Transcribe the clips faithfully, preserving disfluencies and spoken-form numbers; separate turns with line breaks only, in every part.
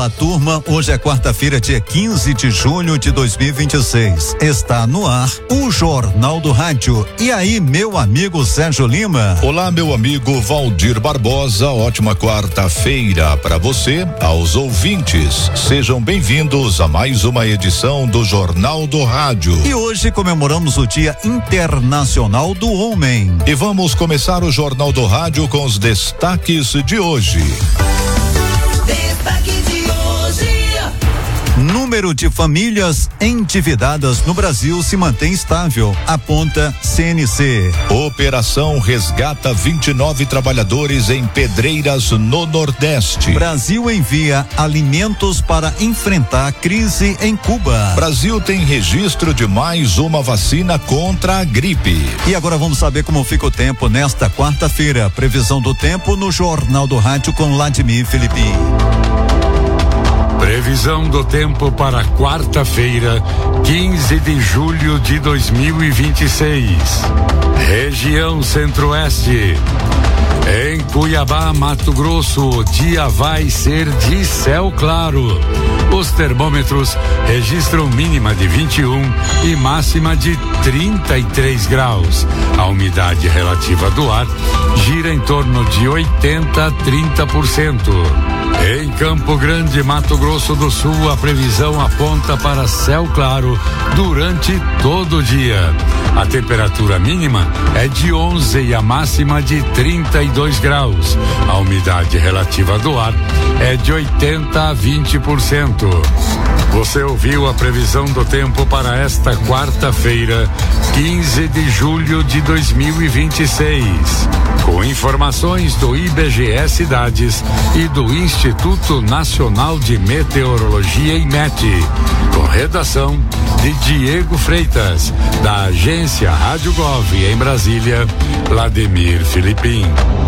Fala, turma, hoje é quarta-feira, dia quinze de julho de dois mil e vinte e seis. Está no ar o Jornal do Rádio. E aí, meu amigo Sérgio Lima?
Olá, meu amigo Valdir Barbosa. Ótima quarta-feira para você, aos ouvintes. Sejam bem-vindos a mais uma edição do Jornal do Rádio.
E hoje comemoramos o Dia Internacional do Homem.
E vamos começar o Jornal do Rádio com os destaques de hoje.
Destaque de hoje.
Número de famílias endividadas no Brasil se mantém estável, aponta C N C.
Operação resgata vinte e nove trabalhadores em Pedreiras, no Nordeste.
Brasil envia alimentos para enfrentar crise em Cuba.
Brasil tem registro de mais uma vacina contra a gripe.
E agora vamos saber como fica o tempo nesta quarta-feira. Previsão do tempo no Jornal do Rádio com Vladimir Filipim.
Previsão do tempo para quarta-feira, quinze de julho de dois mil e vinte e seis. Região Centro-Oeste. Em Cuiabá, Mato Grosso, o dia vai ser de céu claro. Os termômetros registram mínima de vinte e um e máxima de trinta e três graus. A umidade relativa do ar gira em torno de oitenta a trinta por cento. Em Campo Grande, Mato Grosso do Sul, a previsão aponta para céu claro durante todo o dia. A temperatura mínima é de onze e a máxima de trinta e dois graus. A umidade relativa do ar é de oitenta a vinte por cento. Você ouviu a previsão do tempo para esta quarta-feira, quinze de julho de dois mil e vinte e seis. Com informações do I B G E Cidades e do Instituto Nacional de Meteorologia, IMET. Com redação de Diego Freitas, da agência Rádio Gov em Brasília, Vladimir Filipim.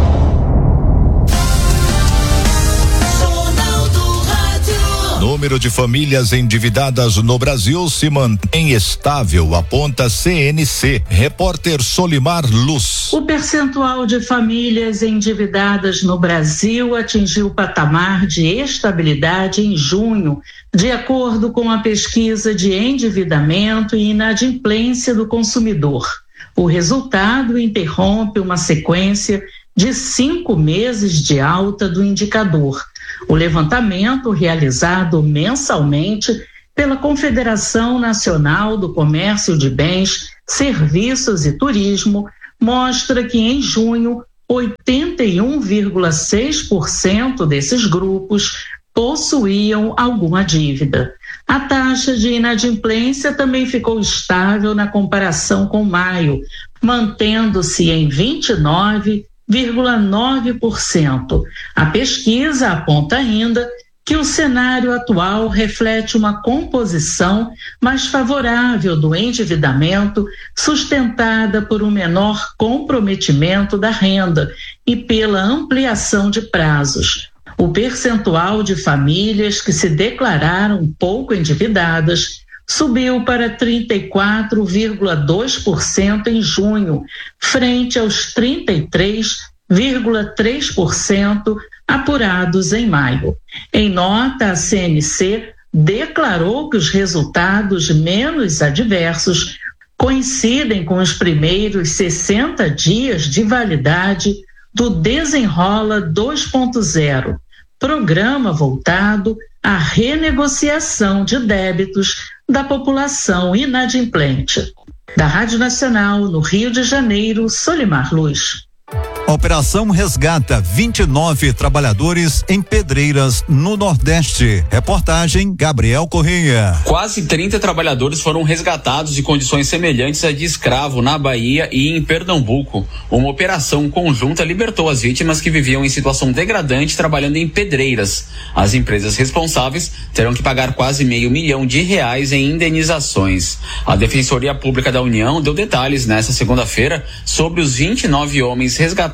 Número de famílias endividadas no Brasil se mantém estável, aponta C N C. Repórter Solimar Luz.
O percentual de famílias endividadas no Brasil atingiu o patamar de estabilidade em junho, de acordo com a pesquisa de endividamento e inadimplência do consumidor. O resultado interrompe uma sequência de cinco meses de alta do indicador. O levantamento, realizado mensalmente pela Confederação Nacional do Comércio de Bens, Serviços e Turismo, mostra que em junho, oitenta e um vírgula seis por cento desses grupos possuíam alguma dívida. A taxa de inadimplência também ficou estável na comparação com maio, mantendo-se em vinte e nove vírgula nove por cento. A pesquisa aponta ainda que o cenário atual reflete uma composição mais favorável do endividamento, sustentada por um menor comprometimento da renda e pela ampliação de prazos. O percentual de famílias que se declararam pouco endividadas subiu para trinta e quatro vírgula dois por cento em junho, frente aos trinta e três vírgula três por cento apurados em maio. Em nota, a C N C declarou que os resultados menos adversos coincidem com os primeiros sessenta dias de validade do Desenrola dois ponto zero, programa voltado à renegociação de débitos da população inadimplente. Da Rádio Nacional, no Rio de Janeiro, Solimar Luz.
A operação resgata vinte e nove trabalhadores em Pedreiras, no Nordeste. Reportagem Gabriel Correia.
Quase trinta trabalhadores foram resgatados de condições semelhantes à de escravo na Bahia e em Pernambuco. Uma operação conjunta libertou as vítimas que viviam em situação degradante trabalhando em pedreiras. As empresas responsáveis terão que pagar quase meio milhão de reais em indenizações. A Defensoria Pública da União deu detalhes nesta segunda-feira sobre os vinte e nove homens resgatados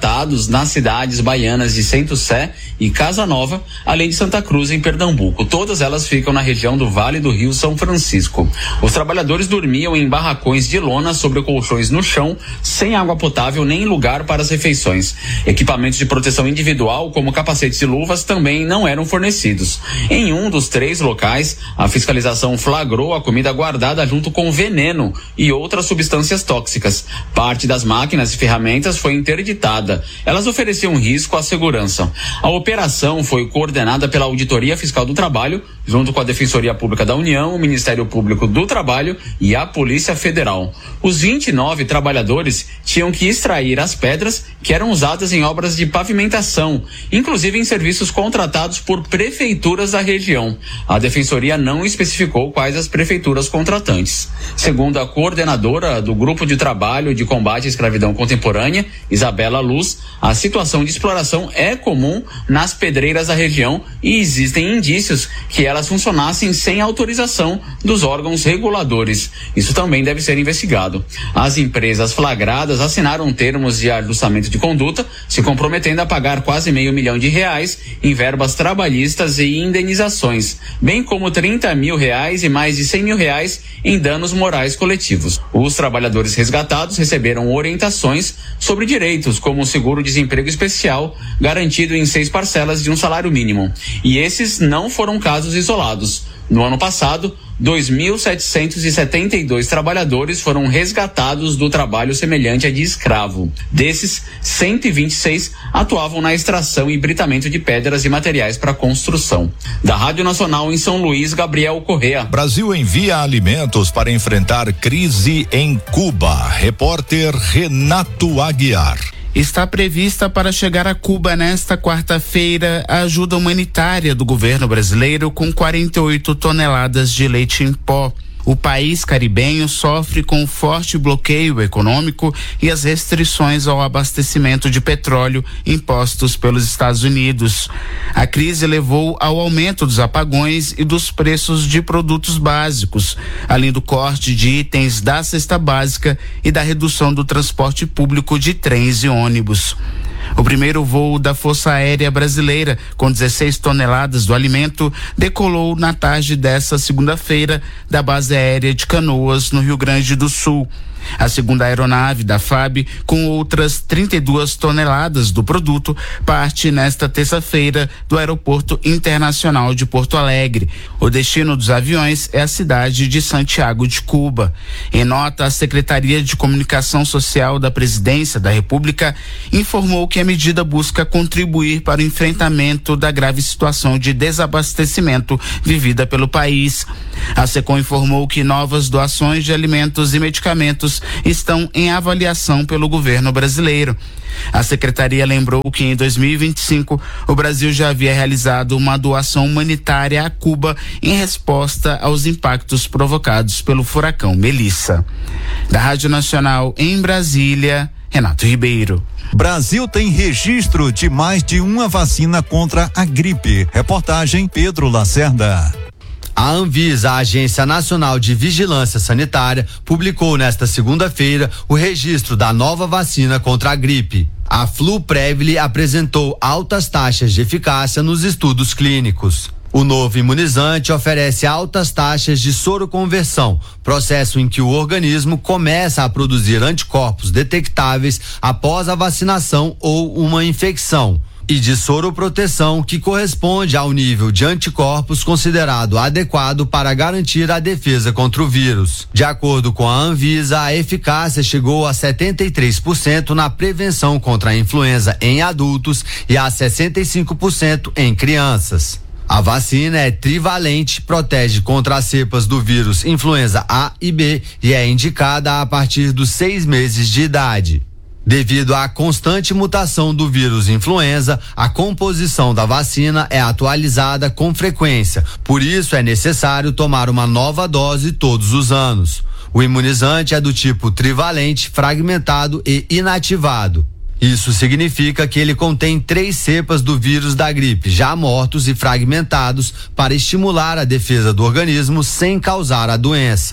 resgatados nas cidades baianas de Centro Sé e Casa Nova, além de Santa Cruz, em Pernambuco. Todas elas ficam na região do Vale do Rio São Francisco. Os trabalhadores dormiam em barracões de lona sobre colchões no chão, sem água potável nem lugar para as refeições. Equipamentos de proteção individual, como capacetes e luvas, também não eram fornecidos. Em um dos três locais, a fiscalização flagrou a comida guardada junto com veneno e outras substâncias tóxicas. Parte das máquinas e ferramentas foi interditada. Elas ofereciam risco à segurança. A operação foi coordenada pela Auditoria Fiscal do Trabalho, junto com a Defensoria Pública da União, o Ministério Público do Trabalho e a Polícia Federal. Os vinte e nove trabalhadores tinham que extrair as pedras que eram usadas em obras de pavimentação, inclusive em serviços contratados por prefeituras da região. A Defensoria não especificou quais as prefeituras contratantes. Segundo a coordenadora do Grupo de Trabalho de Combate à Escravidão Contemporânea, Isabela Luz, a situação de exploração é comum nas pedreiras da região e existem indícios que elas funcionassem sem autorização dos órgãos reguladores. Isso também deve ser investigado. As empresas flagradas assinaram termos de ajustamento de conduta, se comprometendo a pagar quase meio milhão de reais em verbas trabalhistas e indenizações, bem como trinta mil reais e mais de cem mil reais em danos morais coletivos. Os trabalhadores resgatados receberam orientações sobre direitos, como o seguro-desemprego especial, garantido em seis parcelas de um salário mínimo. E esses não foram casos isolados. No ano passado, dois mil setecentos e setenta e dois trabalhadores foram resgatados do trabalho semelhante a de escravo. Desses, cento e vinte e seis atuavam na extração e britamento de pedras e materiais para construção. Da Rádio Nacional em São Luís, Gabriel Correa.
Brasil envia alimentos para enfrentar crise em Cuba. Repórter Renato Aguiar.
Está prevista para chegar a Cuba nesta quarta-feira a ajuda humanitária do governo brasileiro com quarenta e oito toneladas de leite em pó. O país caribenho sofre com um forte bloqueio econômico e as restrições ao abastecimento de petróleo impostos pelos Estados Unidos. A crise levou ao aumento dos apagões e dos preços de produtos básicos, além do corte de itens da cesta básica e da redução do transporte público de trens e ônibus. O primeiro voo da Força Aérea Brasileira, com dezesseis toneladas do alimento, decolou na tarde desta segunda-feira da base aérea de Canoas, no Rio Grande do Sul. A segunda aeronave da F A B, com outras trinta e duas toneladas do produto, parte nesta terça-feira do Aeroporto Internacional de Porto Alegre. O destino dos aviões é a cidade de Santiago de Cuba. Em nota, a Secretaria de Comunicação Social da Presidência da República informou que a medida busca contribuir para o enfrentamento da grave situação de desabastecimento vivida pelo país. A SECOM informou que novas doações de alimentos e medicamentos estão em avaliação pelo governo brasileiro. A secretaria lembrou que em dois mil e vinte e cinco o Brasil já havia realizado uma doação humanitária a Cuba em resposta aos impactos provocados pelo furacão Melissa. Da Rádio Nacional em Brasília, Renato Ribeiro.
Brasil tem registro de mais de uma vacina contra a gripe. Reportagem Pedro Lacerda.
A Anvisa, a Agência Nacional de Vigilância Sanitária, publicou nesta segunda-feira o registro da nova vacina contra a gripe. A Fluprevil apresentou altas taxas de eficácia nos estudos clínicos. O novo imunizante oferece altas taxas de soroconversão, processo em que o organismo começa a produzir anticorpos detectáveis após a vacinação ou uma infecção, e de soroproteção, que corresponde ao nível de anticorpos considerado adequado para garantir a defesa contra o vírus. De acordo com a Anvisa, a eficácia chegou a setenta e três por cento na prevenção contra a influenza em adultos e a sessenta e cinco por cento em crianças. A vacina é trivalente, protege contra as cepas do vírus influenza A e B e é indicada a partir dos seis meses de idade. Devido à constante mutação do vírus influenza, a composição da vacina é atualizada com frequência. Por isso, é necessário tomar uma nova dose todos os anos. O imunizante é do tipo trivalente, fragmentado e inativado. Isso significa que ele contém três cepas do vírus da gripe, já mortos e fragmentados, para estimular a defesa do organismo sem causar a doença.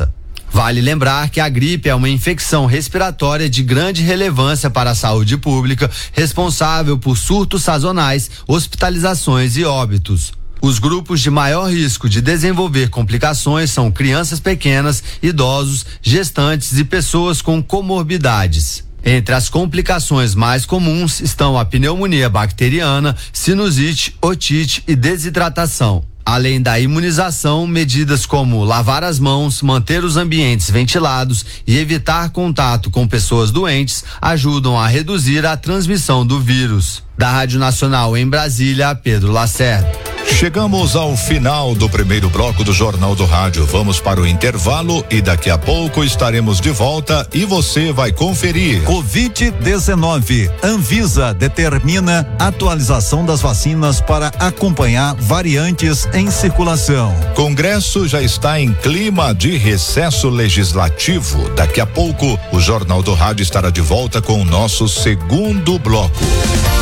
Vale lembrar que a gripe é uma infecção respiratória de grande relevância para a saúde pública, responsável por surtos sazonais, hospitalizações e óbitos. Os grupos de maior risco de desenvolver complicações são crianças pequenas, idosos, gestantes e pessoas com comorbidades. Entre as complicações mais comuns estão a pneumonia bacteriana, sinusite, otite e desidratação. Além da imunização, medidas como lavar as mãos, manter os ambientes ventilados e evitar contato com pessoas doentes ajudam a reduzir a transmissão do vírus. Da Rádio Nacional em Brasília, Pedro Lacerda.
Chegamos ao final do primeiro bloco do Jornal do Rádio. Vamos para o intervalo e daqui a pouco estaremos de volta e você vai conferir.
covid dezenove. Anvisa determina atualização das vacinas para acompanhar variantes em circulação.
Congresso já está em clima de recesso legislativo. Daqui a pouco o Jornal do Rádio estará de volta com o nosso segundo bloco.